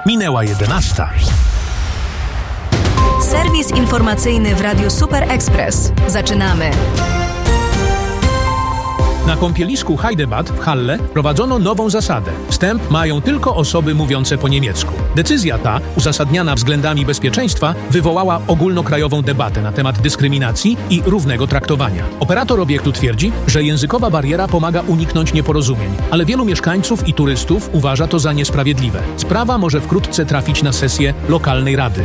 Minęła 11. Serwis informacyjny w Radiu Super Express. Zaczynamy. Na kąpielisku Heidebad w Halle prowadzono nową zasadę. Wstęp mają tylko osoby mówiące po niemiecku. Decyzja ta, uzasadniana względami bezpieczeństwa, wywołała ogólnokrajową debatę na temat dyskryminacji i równego traktowania. Operator obiektu twierdzi, że językowa bariera pomaga uniknąć nieporozumień, ale wielu mieszkańców i turystów uważa to za niesprawiedliwe. Sprawa może wkrótce trafić na sesję lokalnej rady.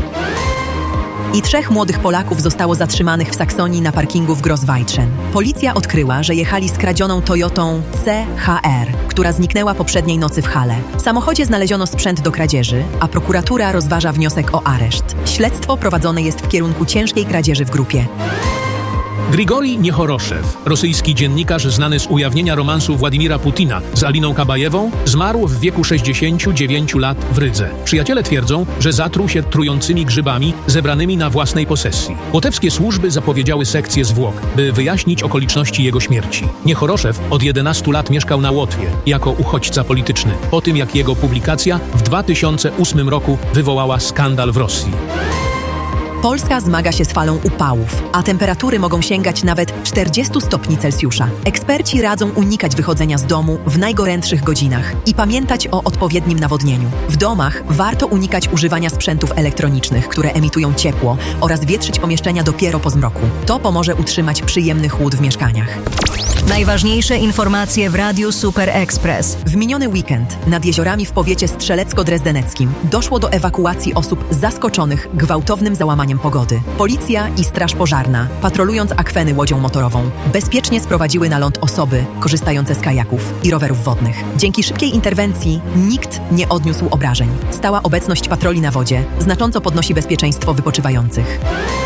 I 3 młodych Polaków zostało zatrzymanych w Saksonii na parkingu w Grossweitschen. Policja odkryła, że jechali skradzioną Toyotą CHR, która zniknęła poprzedniej nocy w Halle. W samochodzie znaleziono sprzęt do kradzieży, a prokuratura rozważa wniosek o areszt. Śledztwo prowadzone jest w kierunku ciężkiej kradzieży w grupie. Grigorij Niechoroszew, rosyjski dziennikarz znany z ujawnienia romansu Władimira Putina z Aliną Kabajewą, zmarł w wieku 69 lat w Rydze. Przyjaciele twierdzą, że zatruł się trującymi grzybami zebranymi na własnej posesji. Łotewskie służby zapowiedziały sekcję zwłok, by wyjaśnić okoliczności jego śmierci. Niechoroszew od 11 lat mieszkał na Łotwie jako uchodźca polityczny, po tym jak jego publikacja w 2008 roku wywołała skandal w Rosji. Polska zmaga się z falą upałów, a temperatury mogą sięgać nawet 40 stopni Celsjusza. Eksperci radzą unikać wychodzenia z domu w najgorętszych godzinach i pamiętać o odpowiednim nawodnieniu. W domach warto unikać używania sprzętów elektronicznych, które emitują ciepło, oraz wietrzyć pomieszczenia dopiero po zmroku. To pomoże utrzymać przyjemny chłód w mieszkaniach. Najważniejsze informacje w Radiu Super Express. W miniony weekend nad jeziorami w powiecie strzelecko-drezdeneckim doszło do ewakuacji osób zaskoczonych gwałtownym załamaniem pogody. Policja i straż pożarna, patrolując akweny łodzią motorową, bezpiecznie sprowadziły na ląd osoby korzystające z kajaków i rowerów wodnych. Dzięki szybkiej interwencji nikt nie odniósł obrażeń. Stała obecność patroli na wodzie znacząco podnosi bezpieczeństwo wypoczywających.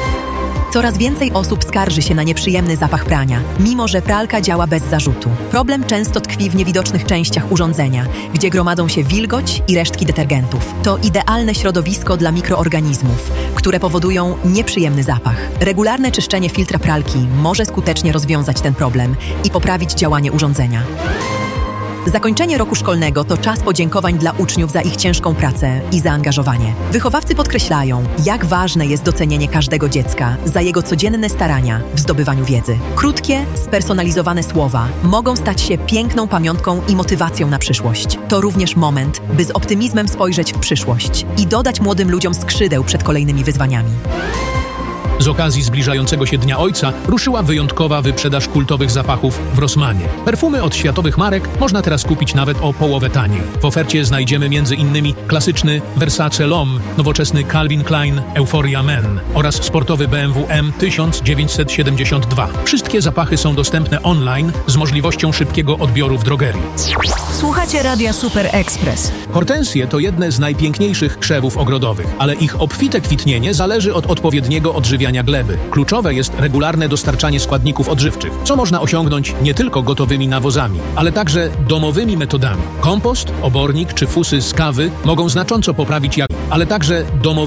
Coraz więcej osób skarży się na nieprzyjemny zapach prania, mimo że pralka działa bez zarzutu. Problem często tkwi w niewidocznych częściach urządzenia, gdzie gromadzą się wilgoć i resztki detergentów. To idealne środowisko dla mikroorganizmów, które powodują nieprzyjemny zapach. Regularne czyszczenie filtra pralki może skutecznie rozwiązać ten problem i poprawić działanie urządzenia. Zakończenie roku szkolnego to czas podziękowań dla uczniów za ich ciężką pracę i zaangażowanie. Wychowawcy podkreślają, jak ważne jest docenienie każdego dziecka za jego codzienne starania w zdobywaniu wiedzy. Krótkie, spersonalizowane słowa mogą stać się piękną pamiątką i motywacją na przyszłość. To również moment, by z optymizmem spojrzeć w przyszłość i dodać młodym ludziom skrzydeł przed kolejnymi wyzwaniami. Z okazji zbliżającego się Dnia Ojca ruszyła wyjątkowa wyprzedaż kultowych zapachów w Rossmanie. Perfumy od światowych marek można teraz kupić nawet o połowę taniej. W ofercie znajdziemy m.in. klasyczny Versace L'Homme, nowoczesny Calvin Klein Euphoria Men oraz sportowy BMW M 1972. Wszystkie zapachy są dostępne online z możliwością szybkiego odbioru w drogerii. Słuchacie Radia Super Express. Hortensje to jedne z najpiękniejszych krzewów ogrodowych, ale ich obfite kwitnienie zależy od odpowiedniego odżywiania gleby. Kluczowe jest regularne dostarczanie składników odżywczych, co można osiągnąć nie tylko gotowymi nawozami, ale także domowymi metodami. Kompost, obornik czy fusy z kawy mogą znacząco poprawić jakość, ale także domowymi